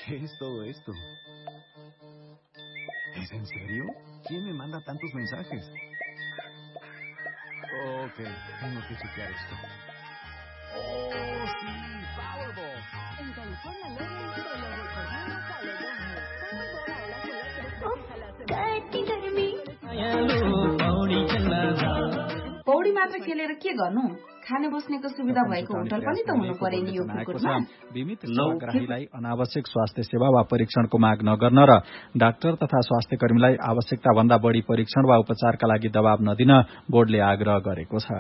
¿Qué es todo esto? ¿Es en serio? ¿Quién me manda tantos mensajes? Ok, tengo que chequear esto. ¡Oh, sí! ¡Powerball! En California, Logan solo recordamos a Logan. Powerball ahora juega 3 veces a la semana. पौडी मात्र खेलेर के गर्नु खाने बस्नेको सुविधा भएको hotel पनि त हुनु पर्यो नि यो कुकुरमा बीमित सेवाग्राहीलाई अनावश्यक स्वास्थ्य सेवा वा परीक्षणको माग नगर्न र डाक्टर तथा स्वास्थ्य कर्मीलाई आवश्यकता भन्दा बढ़ी परीक्षण वा उपचारका लागि दबाव नदिन बोर्डले आग्रह गरेको छ।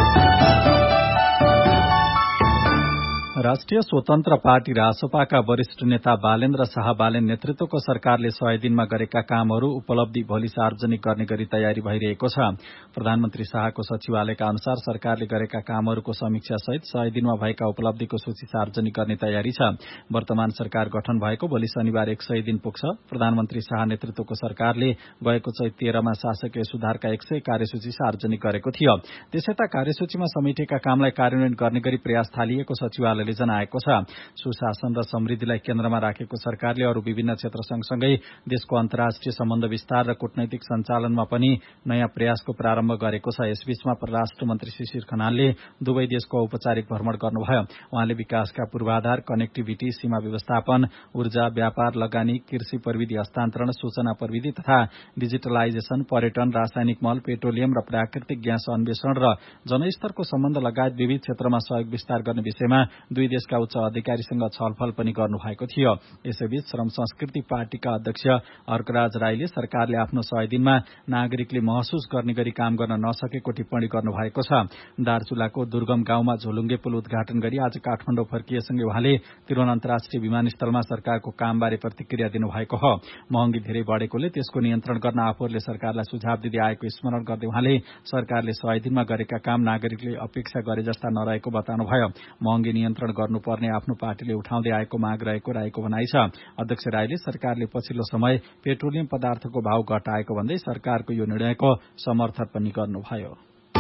राष्ट्रिय स्वतन्त्र पार्टी रासपाका वरिष्ठ नेता बालेन्द्र शाह बालेन नेतृत्वको सरकारले 100 दिनमा गरेका कामहरू उपलब्धि भोलि सार्वजनिक गर्ने गरी तयारी भइरहेको छ। प्रधानमन्त्री शाहको सचिवालयका अनुसार सरकारले गरेका कामहरूको समीक्षा सहित 100 दिनमा भएका उपलब्धिको सूची सार्वजनिक गर्ने तयारी छ। वर्तमान सरकार गठन भएको भोलि शनिबार 100 दिन पुग्छ। प्रधानमन्त्री शाह नेतृत्वको सरकारले गएको चैत 13 मा शासकीय सुधारका 100 कार्यसूची सार्वजनिक गरेको थियो। त्यसैता कार्यसूचीमा समेटिएका कामलाई कार्यान्वयन गर्ने गरी प्रयास थालिएको सचिवालयले जनाएको छ। सुशासन र समृद्धिलाई केन्द्रमा राखेको सरकारले अरू विभिन्न क्षेत्र सँगसँगै देशको अन्तर्राष्ट्रिय सम्बन्ध विस्तार र कूटनैतिक सञ्चालनमा पनि नयाँ प्रयासको प्रारम्भ गरेको छ। यसबीचमा परराष्ट्र मन्त्री शिशिर खनालले दुवै देशको औपचारिक भ्रमण गर्नुभयो। उहाँले विकासका पूर्वाधार, कनेक्टिभिटी, सीमा व्यवस्थापन, ऊर्जा, व्यापार, लगानी, कृषि प्रविधि हस्तान्तरण, सूचना प्रविधि तथा डिजिटलाइजेशन, पर्यटन, रासायनिक मल, पेट्रोलियम र प्राकृतिक ग्यास अन्वेषण र जनस्तरको सम्बन्ध लगायत विविध क्षेत्रमा सहयोग विस्तार गर्ने विषयमा दुई देशका उच्च अधिकारीसँग छलफल पनि गर्नुभएको थियो। यसैबीच श्रम संस्कृति पार्टीका अध्यक्ष अर्कराज राईले सरकारले आफ्नो 100 दिनमा नागरिकले महसुस गर्ने गरी काम गर्न नसकेको टिप्पणी गर्नुभएको छ। दार्चुलाको दुर्गम गाउँमा झोलुङ्गे पुल उद्घाटन गरी आज काठमाडौँ फर्किएसँगै उहाँले त्रिभुवन अन्तर्राष्ट्रिय विमानस्थलमा सरकारको कामबारे प्रतिक्रिया दिनुभएको हो। महँगी धेरै बढेकोले त्यसको नियन्त्रण गर्न आफूहरूले सरकारलाई सुझाव दिँदै आएको स्मरण गर्दै उहाँले सरकारले 100 दिनमा गरेका काम नागरिकले अपेक्षा गरे जस्ता नरहेको बताउनुभयो। महँगी नियन्त्रण गर्नुपर्ने आफ्नो पार्टीले उठाउँदै आएको माग रहेको भनाइ छ। अध्यक्ष राईले सरकारले पछिल्लो समय पेट्रोलियम पदार्थको भाव घटाएको भन्दै सरकारको यो निर्णयको समर्थन पनि गर्नुभयो।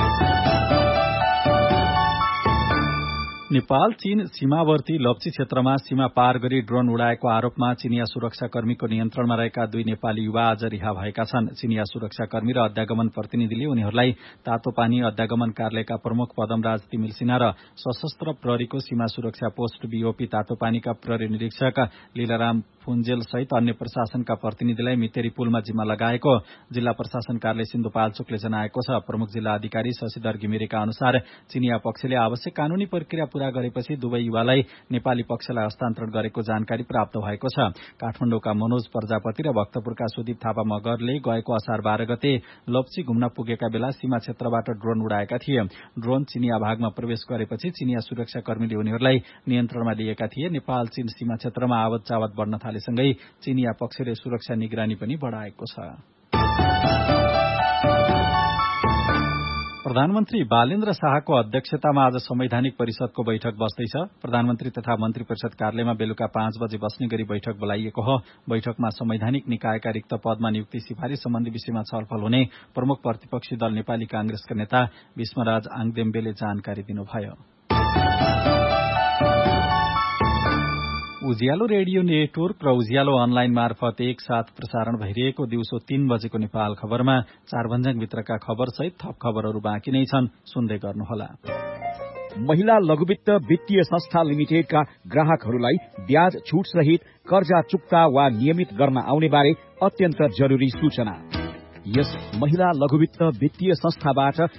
नेपाल चीन सीमावर्ती लप्ची क्षेत्रमा सीमा पार गरी ड्रोन उडाएको आरोपमा चिनिया सुरक्षाकर्मीको नियन्त्रणमा रहेका 2 नेपाली युवा आज रिहा भएका छन्। चिनिया सुरक्षाकर्मी र अध्यागमन प्रतिनिधिले उनीहरूलाई तातोपानी अध्यागमन कार्यालयका प्रमुख पदमराज तिमिल सिन्हा र सशस्त्र प्रहरीको सीमा सुरक्षा पोस्ट बीओपी तातोपानीका प्रहरी निरीक्षक लीलाराम फुन्जेल सहित अन्य प्रशासनका प्रतिनिधिलाई मितेरी पुलमा जिम्मा लगाएको जिल्ला प्रशासन कार्यालय सिन्धुपाल्चोकले जनाएको छ। प्रमुख जिल्ला अधिकारी शशिधर घिमिरेका अनुसार चिनिया पक्षले आवश्यक कानूनी प्रक्रिया पूरा गरेपछि दुवै युवालाई नेपाली पक्षलाई हस्तान्तरण गरेको जानकारी प्राप्त भएको छ। काठमाडौँका मनोज प्रजापति र भक्तपुरका सुदीप थापा मगरले गएको असार 12 गते लप्ची घुम्न पुगेका बेला सीमा क्षेत्रबाट ड्रोन उडाएका थिए। ड्रोन चिनिया भागमा प्रवेश गरेपछि चिनिया सुरक्षाकर्मीले उनीहरूलाई नियन्त्रणमा लिएका थिए। नेपाल चीन सीमा क्षेत्रमा आवत जावत बढ्न थालेसँगै चिनिया पक्षले सुरक्षा निगरानी पनि बढाएको छ। प्रधानमन्त्री बालेन्द्र शाहको अध्यक्षतामा आज संवैधानिक परिषदको बैठक बस्दैछ। प्रधानमन्त्री तथा मन्त्री परिषद कार्यालयमा बेलुका 5 बजे बस्ने गरी बैठक बोलाइएको हो। बैठकमा संवैधानिक निकायका रिक्त पदमा नियुक्ति सिफारिश सम्बन्धी विषयमा छलफल हुने प्रमुख प्रतिपक्षी दल नेपाली कांग्रेसका नेता भीष्मराज आङदेम्बेले जानकारी दिनुभयो। उज्यालो रेडियो नेटवर्क र उज्यालो अनलाइन मार्फत एकसाथ प्रसारण भइरहेको दिउँसो 3 बजेको नेपाल खबरमा 4 भन्ज्याङभित्रका खबर सहित थप खबरहरू बाँकी नै छन्, सुन्दै गर्नुहोला। महिला लघुवित्त वित्तीय संस्था लिमिटेडका ग्राहकहरूलाई ब्याज छुट सहित कर्जा चुक्ता वा नियमित गर्न आउने बारे अत्यन्त जरुरी सूचना। यस महिला लघुवित्त वित्तीय संस्थाबाट